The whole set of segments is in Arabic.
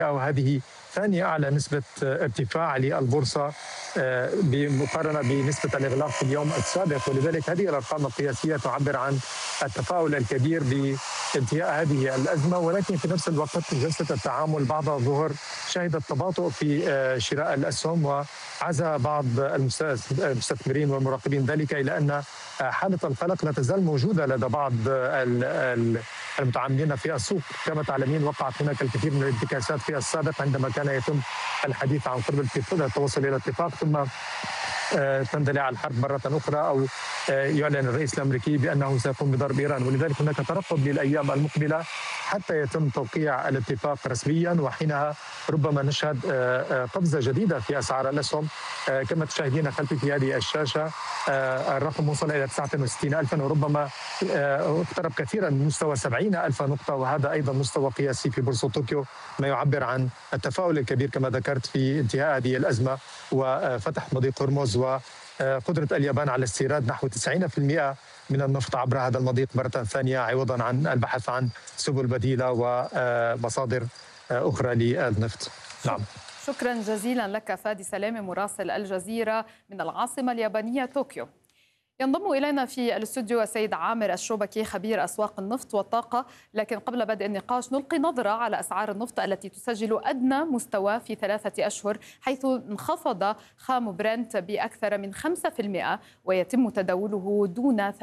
وهذه ثاني أعلى نسبة ارتفاع للبورصة بمقارنة بنسبة الإغلاق في اليوم السابق، ولذلك هذه الأرقام القياسية تعبر عن التفاؤل الكبير بانتهاء هذه الأزمة. ولكن في نفس الوقت جلسة التعامل بعد الظهر شهدت تباطؤ في شراء الأسهم، وعزى بعض المستثمرين والمراقبين ذلك إلى أن حالة القلق لا تزال موجودة لدى بعض المتعاملين في السوق. كما تعلمين وقعت هناك الكثير من الانتكاسات في السابق عندما كان يتم الحديث عن قرب التوصل إلى اتفاق، ثم تندلع الحرب مرة أخرى، أو يعلن الرئيس الأمريكي بأنه سيقوم بضرب إيران. ولذلك هناك ترقب للأيام المقبلة حتى يتم توقيع الاتفاق رسميا، وحينها ربما نشهد قفزة جديدة في أسعار الأسهم. كما تشاهدين خلفي في هذه الشاشة الرقم وصل إلى 69,000، وربما اقترب كثيرا من مستوى 70,000 نقطة، وهذا أيضا مستوى قياسي في بورصة طوكيو، ما يعبر عن التفاؤل الكبير كما ذكرت في انتهاء هذه الأزمة وفتح مضيق هرمز، وقدرة اليابان على استيراد نحو 90% من النفط عبر هذا المضيق مرة ثانية، عوضا عن البحث عن سبل بديلة ومصادر أخرى للنفط. نعم. شكرا جزيلا لك فادي سلامة مراسل الجزيرة من العاصمة اليابانية طوكيو. ينضم إلينا في الاستوديو السيد عامر الشوبكي خبير أسواق النفط والطاقة، لكن قبل بدء النقاش نلقي نظرة على أسعار النفط التي تسجل أدنى مستوى في 3 أشهر، حيث انخفض خام برنت بأكثر من 5%، ويتم تداوله دون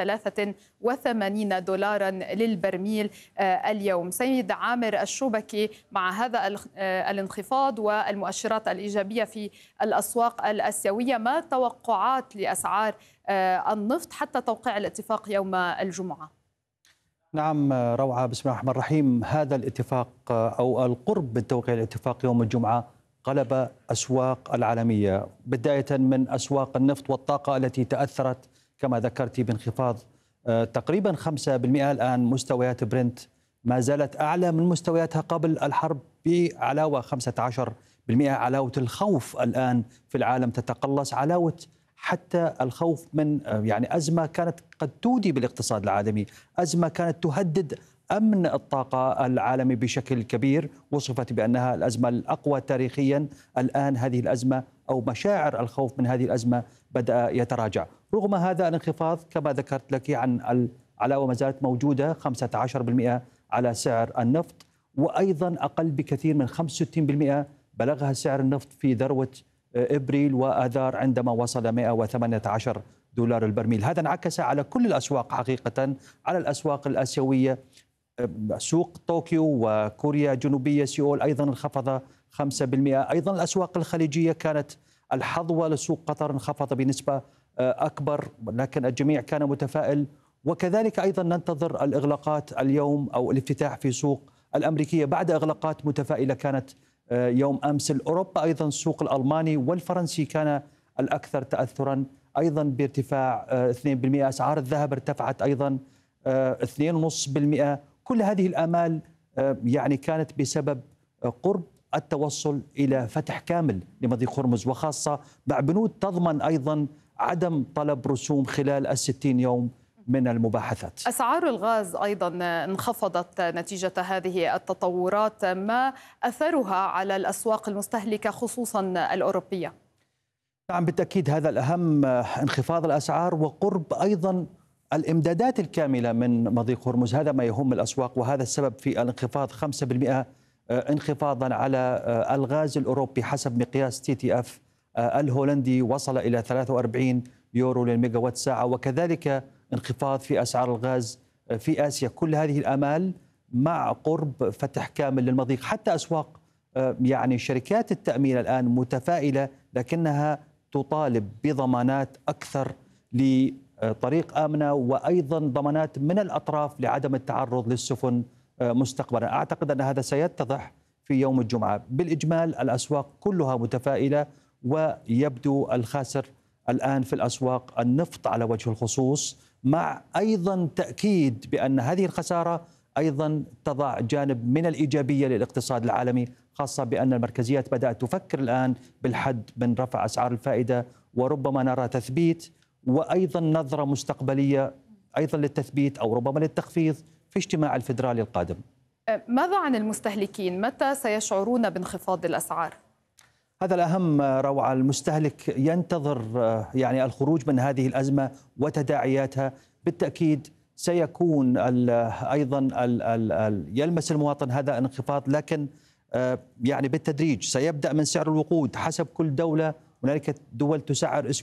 83 دولارا للبرميل اليوم. سيد عامر الشوبكي، مع هذا الانخفاض والمؤشرات الإيجابية في الأسواق الآسيوية، ما توقعات لأسعار النفط حتى توقيع الاتفاق يوم الجمعة؟ نعم روعة، بسم الله الرحمن الرحيم. هذا الاتفاق أو القرب من توقيع الاتفاق يوم الجمعة قلب أسواق العالمية، بداية من أسواق النفط والطاقة التي تأثرت كما ذكرت بانخفاض تقريبا 5%. الآن مستويات برنت ما زالت أعلى من مستوياتها قبل الحرب بعلاوة 15%. علاوة الخوف الآن في العالم تتقلص، علاوة حتى الخوف من يعني أزمة كانت قد تودي بالاقتصاد العالمي، أزمة كانت تهدد أمن الطاقة العالمي بشكل كبير، وصفت بأنها الأزمة الأقوى تاريخيا. الآن هذه الأزمة أو مشاعر الخوف من هذه الأزمة بدأ يتراجع. رغم هذا الانخفاض كما ذكرت لك عن العلاوة ما زالت موجودة 15% على سعر النفط، وأيضا أقل بكثير من 65% بلغها سعر النفط في ذروة إبريل وآذار عندما وصل 118 دولار البرميل. هذا انعكس على كل الأسواق حقيقة، على الأسواق الآسيوية. سوق طوكيو وكوريا الجنوبية سيول أيضا انخفض 5%. أيضا الأسواق الخليجية كانت الحظوة لسوق قطر، انخفض بنسبة أكبر، لكن الجميع كان متفائل. وكذلك أيضا ننتظر الإغلاقات اليوم أو الافتتاح في سوق الأمريكية بعد إغلاقات متفائلة كانت يوم أمس. الأوروبا أيضا السوق الألماني والفرنسي كان الأكثر تأثرا أيضا بارتفاع 2%. أسعار الذهب ارتفعت أيضا 2.5%. كل هذه الآمال يعني كانت بسبب قرب التوصل إلى فتح كامل لمضيق هرمز، وخاصة مع بنود تضمن أيضا عدم طلب رسوم خلال 60 يوم من المباحثات. أسعار الغاز أيضا انخفضت نتيجة هذه التطورات، ما أثرها على الأسواق المستهلكة خصوصا الأوروبية؟ نعم بالتأكيد هذا الأهم، انخفاض الأسعار وقرب أيضا الإمدادات الكاملة من مضيق هرمز، هذا ما يهم الأسواق، وهذا السبب في الانخفاض 5% انخفاضا على الغاز الأوروبي. حسب مقياس TTF الهولندي وصل إلى 43 يورو للميجا وات ساعة، وكذلك انخفاض في أسعار الغاز في آسيا. كل هذه الآمال مع قرب فتح كامل للمضيق. حتى أسواق يعني شركات التأمين الآن متفائلة، لكنها تطالب بضمانات أكثر لطريق آمنة، وأيضا ضمانات من الأطراف لعدم التعرض للسفن مستقبلا. أعتقد أن هذا سيتضح في يوم الجمعة. بالإجمال الأسواق كلها متفائلة، ويبدو الخاسر الآن في الأسواق النفط على وجه الخصوص، مع أيضا تأكيد بأن هذه الخسارة أيضا تضع جانب من الإيجابية للاقتصاد العالمي، خاصة بأن المركزيات بدأت تفكر الآن بالحد من رفع أسعار الفائدة، وربما نرى تثبيت وأيضا نظرة مستقبلية أيضا للتثبيت أو ربما للتخفيض في اجتماع الفيدرالي القادم. ماذا عن المستهلكين؟ متى سيشعرون بانخفاض الأسعار؟ هذا الأهم روعة. المستهلك ينتظر يعني الخروج من هذه الأزمة وتداعياتها. بالتأكيد سيكون أيضا يلمس المواطن هذا الانخفاض، لكن يعني بالتدريج. سيبدأ من سعر الوقود حسب كل دولة، هنالك دول تسعر